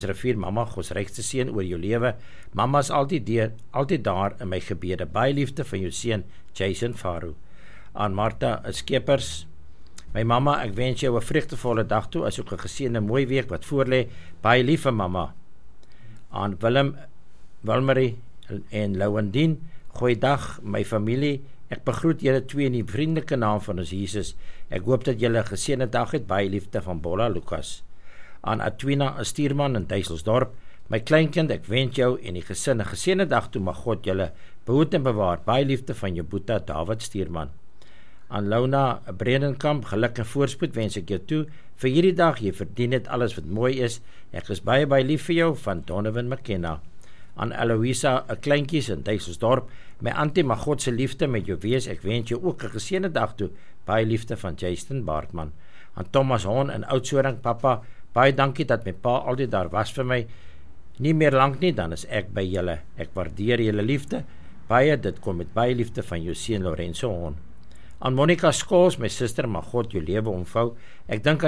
rivier, mamma, Gods rykste seën oor jou lewe. Mamma is altyd daar in my gebede. Baie liefde van jou seun, Jason Faru. Aan Martha Skepers, my mamma, ek wens jou 'n vreugdevolle dag toe, as ook 'n geseënde mooi week wat voorlê. Baie lief vir mamma. Aan Wilmarie en Louwendien, goeiedag my familie, ek begroet julle twee in die vriendelike naam van ons Jesus. Ek hoop dat julle 'n geseënde dag het. Baie liefde van Bolla Lucas. Aan Atwina Stuurman in Duiselsdorp, my kleinkind, ek wens jou en die gesin 'n geseënde dag toe, mag God julle behoed en bewaar. Baie liefde van jou boeta David Stuurman. Aan Lona Bredenkamp, geluk en voorspoed wens ek jou toe vir hierdie dag. Jy verdien dit alles wat mooi is. Ek is baie lief vir jou, van Donovan McKenna. Aan Eloisa, 'n kleintjies in Duiselsdorp, my auntie, mag God se liefde met jou wees. Ek wens jou ook 'n geseënde dag toe. Baie liefde van Jason Baartman. Aan Thomas Hon in Oudtshoorn, pappa, baie dankie dat my pa altyd daar was vir my. Nie meer lank nie, dan is ek by julle. Ek waardeer julle liefde. Baie, dit kom met baie liefde van jou seun Lorenzo Hon. Aan Monica Skols, my suster, mag God jou lewe omvou. Ek dink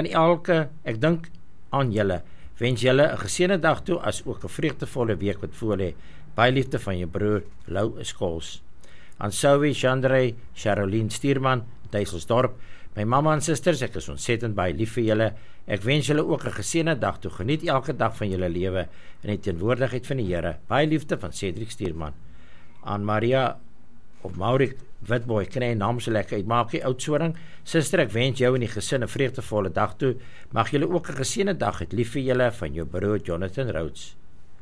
aan julle. Wens julle 'n geseënde dag toe, as ook 'n vreugdevolle week wat voorlê. Baie liefde van jou broer Lou Skols. Aan Sowie, Chandray, Caroline Stuurman, Duiselsdorp, my mamma en susters, ek is ontsettend baie lief vir julle. Ek wens julle ook 'n geseënde dag toe. Geniet elke dag van julle lewe in die teenwoordigheid van die Here. Baie liefde van Cedric Stuurman. Aan Maria of Maurik Witboy, kan hy naam so lekker uitmaak, die Oudtshoorn. Suster, ek wens jou en die gesin 'n vreugdevolle dag toe. Mag julle ook 'n geseënde dag het. Lief vir julle van jou broer Jonathan Rhodes.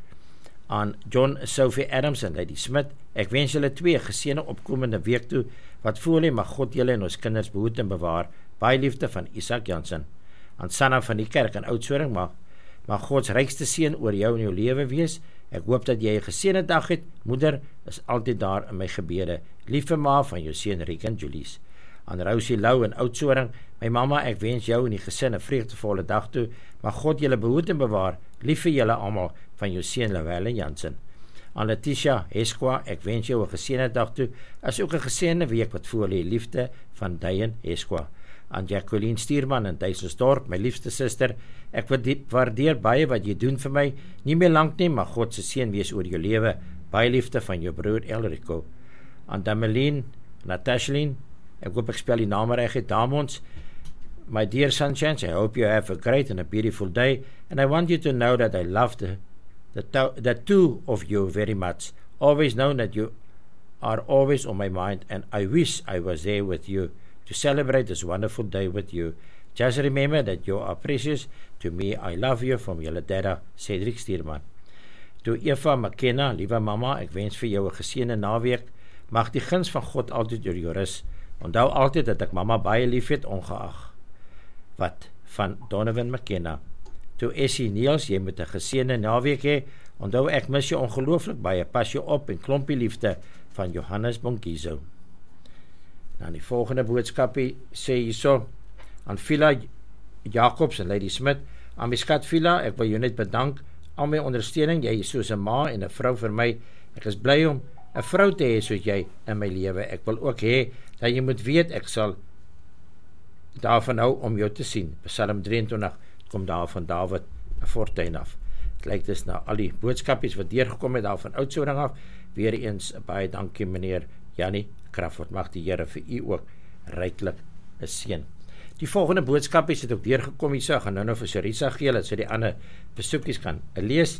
Aan John Sophie Adams en Lady Smith, ek wens julle twee 'n geseënde opkomende week toe. Wat voorlê, mag God julle en ons kinders behoed en bewaar. Baie liefde van Isak Jansen. Aan Sanna van die kerk in Oudtshoorn, mag Gods rykste seën oor jou en jou lewe wees. Ek hoop dat jy 'n geseënde dag het. Moeder is altyd daar in my gebede. Liewe ma van jou seun Rick en Julies. Aan Rosie Lou in Oudtshoorn, my mamma, ek wens jou en die gesin 'n vreugdevolle dag toe. Mag God julle behoed en bewaar. Lief vir julle almal van jou seun Lowelle Jansen. Aan Letitia Heskwa, ek wens jou 'n geseënde dag toe, as ook 'n geseënde week wat voorlê. Liefde van Diane Heskwa. Aan Jacqueline Stuurman in Duiselsdorp, my liefste suster, ek waardeer baie wat jy doen vir my. Nie meer lank nie, mag God se seën wees oor jou lewe. Baie liefde van jou broer Elrico. Aan Dameline, Natashalyn, ek hoop ek spel die naam reg, Damons, my dear sunshine, I hope you have a great and a beautiful day, and I want you to know that I love the two of you very much. Always know that you are always on my mind, and I wish I was there with you to celebrate this wonderful day with you. Just remember that you are precious to me. I love you, from julle dada, Cedric Stuurman. To Eva McKenna, liewe mamma, ek wens vir jou 'n geseënde naweek. Mag die guns van God altyd oor jou rus. Onthou altyd dat ek mamma baie lief het, ongeag wat, van Donovan McKenna. To Essie Niels, jy moet 'n geseënde naweek hê. Onthou ek mis jou ongelooflik baie. Pas jou op en klompie liefde, van Johannes Bonkizo. Dan die volgende boodskapie sê hierso aan Villa Jacobs en Lady Smith. Aan my skat Villa, ek wil jou net bedank al my ondersteuning. Jy is soos 'n ma en 'n vrou vir my. Ek is bly om 'n vrou te hê soos jy in my lewe. Ek wil ook hê dat jy moet weet ek sal daarvan hou om jou te sien. Psalm 23 kom daar van David Fortuin af. Het lyk dus na al die boodskapies wat deurgekom het daar van Oudtshoorn af. Weer eens baie dankie meneer Jannie Crawford. Mag die Here vir u ook ryklik seën. Die volgende boodskapies het ook deurgekom hierso. Ek gaan nou vir Charissa gee dat sy die ander besoekies kan lees.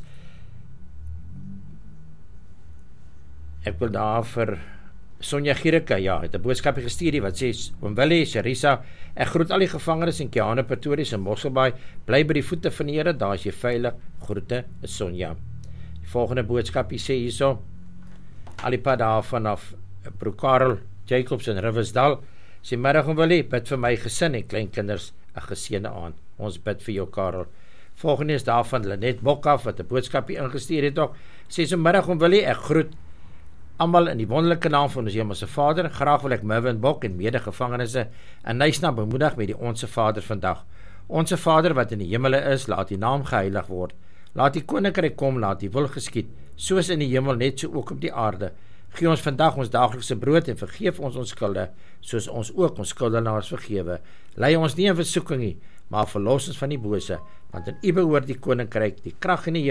Ek wil daar vir Sonja Giereke, het 'n boodskapie gestuur wat sê, oom Willie, Charissa, ek groet al die gevangenes in Kiane, Pretoria en Mosselbaai, bly by die voete van die Here, daar is jy veilig, groete, Sonja. Die volgende boodskapie sê hierso, al die pad daar vanaf Broek Karel Jacobs in Riversdal, sê middag oom Willie, bid vir my gesin en kleinkinders 'n geseënde aand. Ons bid vir jou Karel. Volgende is daar van Lenet Bokaf wat 'n boodskapie ingestuur het ook. Sê so middag oom Willie, ek groet almal in die wonderlike naam van ons Hemelse Vader. Graag wil ek Mervin Bok en medegevangenes in Nysna bemoedig met die Onse Vader vandag. Onse Vader wat in die hemele is, laat die naam geheilig word. Laat die koninkryk kom, laat die wil geskied, soos in die hemel net so ook op die aarde. Gee ons vandag ons daaglikse brood en vergeef ons ons skulde, soos ons ook ons skuldenaars vergewe. Lei ons nie in versoeking nie, maar verlos ons van die bose, want in U behoort die koninkryk, die krag en die